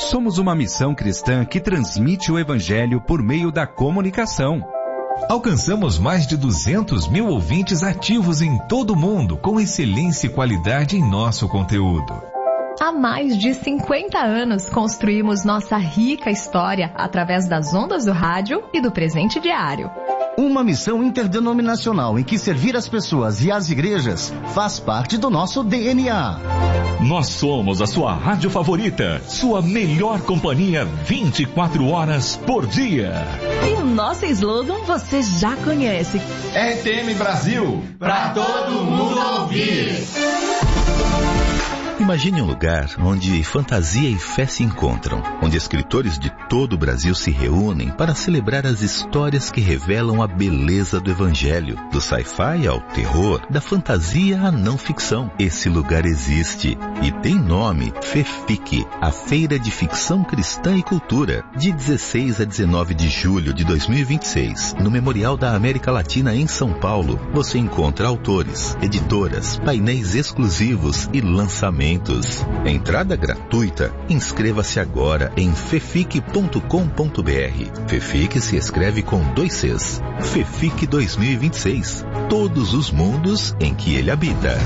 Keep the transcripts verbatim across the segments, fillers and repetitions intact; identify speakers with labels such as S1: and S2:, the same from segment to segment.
S1: Somos uma missão cristã que transmite o Evangelho por meio da comunicação.
S2: Alcançamos mais de duzentos mil ouvintes ativos em todo o mundo, com excelência e qualidade em nosso conteúdo.
S3: Há mais de cinquenta anos construímos nossa rica história através das ondas do rádio e do presente diário.
S4: Uma missão interdenominacional em que servir as pessoas e as igrejas faz parte do nosso D N A.
S5: Nós somos a sua rádio favorita, sua melhor companhia vinte e quatro horas por dia.
S6: E o nosso slogan você já conhece.
S7: R T M Brasil, pra todo mundo ouvir.
S8: Imagine um lugar onde fantasia e fé se encontram, onde escritores de todo o Brasil se reúnem para celebrar as histórias que revelam a beleza do Evangelho, do sci-fi ao terror, da fantasia à não ficção. Esse lugar existe e tem nome: FEFIC, a Feira de Ficção Cristã e Cultura, de dezesseis a dezenove de julho de dois mil e vinte e seis, no Memorial da América Latina em São Paulo. Você encontra autores, editoras, painéis exclusivos e lançamentos. Entrada gratuita. Inscreva-se agora em fefic ponto com ponto br. FEFIC se escreve com dois Cs. FEFIC dois mil e vinte e seis. Todos os mundos em que ele habita.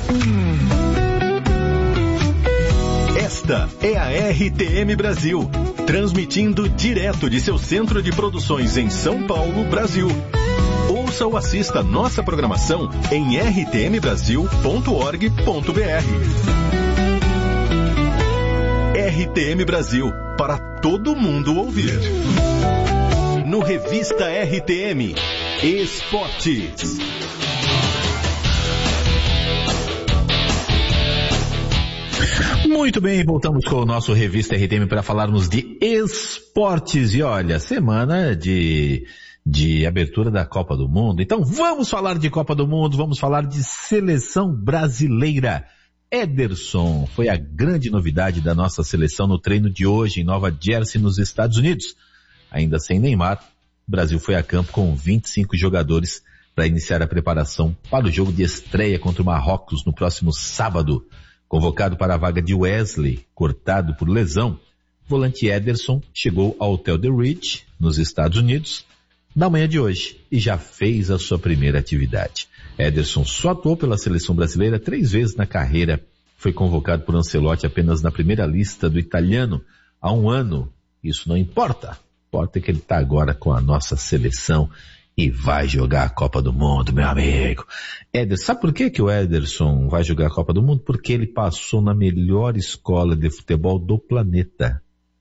S5: Esta é a R T M Brasil, transmitindo direto de seu centro de produções em São Paulo, Brasil. Ouça ou assista nossa programação em r t m brasil ponto org ponto b r. R T M Brasil, para todo mundo ouvir. No Revista R T M, Esportes.
S9: Muito bem, voltamos com o nosso Revista R T M para falarmos de esportes. E olha, semana de... de abertura da Copa do Mundo. Então vamos falar de Copa do Mundo, vamos falar de seleção brasileira. Ederson foi a grande novidade da nossa seleção no treino de hoje em Nova Jersey, nos Estados Unidos. Ainda sem Neymar, o Brasil foi a campo com vinte e cinco jogadores para iniciar a preparação para o jogo de estreia contra o Marrocos no próximo sábado. Convocado para a vaga de Wesley, cortado por lesão, o volante Ederson chegou ao Hotel The Ridge, nos Estados Unidos, na manhã de hoje, e já fez a sua primeira atividade. Ederson só atuou pela seleção brasileira três vezes na carreira. Foi convocado por Ancelotti apenas na primeira lista do italiano há um ano. Isso não importa. Importa que ele está agora com a nossa seleção e vai jogar a Copa do Mundo, meu amigo. Ederson, sabe por que, que o Ederson vai jogar a Copa do Mundo? Porque ele passou na melhor escola de futebol do planeta.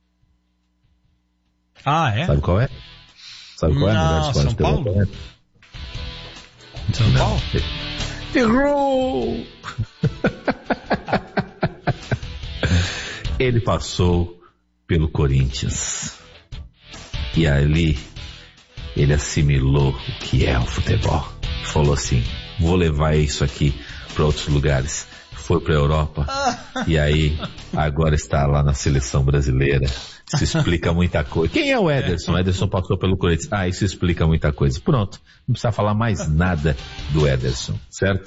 S10: Ah, é?
S9: Sabe qual é? Sabe qual é a melhor escola de futebol do planeta?
S10: São Paulo?
S9: Errou! Ele passou pelo Corinthians. E ali ele assimilou o que é o futebol. Falou assim, vou levar isso aqui para outros lugares. Foi para a Europa. E aí, agora está lá na seleção brasileira. Isso explica muita coisa. Quem é o Ederson? O Ederson passou pelo Corinthians. Ah, isso explica muita coisa. Pronto. Não precisa falar mais nada do Ederson, certo?